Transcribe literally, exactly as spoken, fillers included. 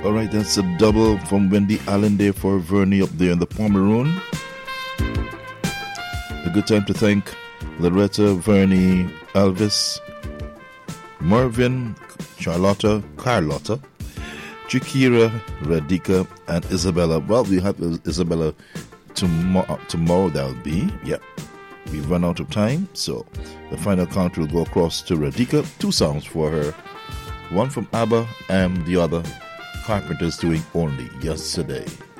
All right, that's a double from Wendy Allen there for Vernie up there in the Pomeroon. A good time to thank Loretta, Vernie, Elvis, Mervyn, Charlotta, Carlotta, Chikira, Radhika, and Isabella. Well, we have Isabella tomorrow, tomorrow that'll be. Yep. We've run out of time, so the final count will go across to Radhika. Two songs for her. One from ABBA and the other Carpenters doing Only Yesterday.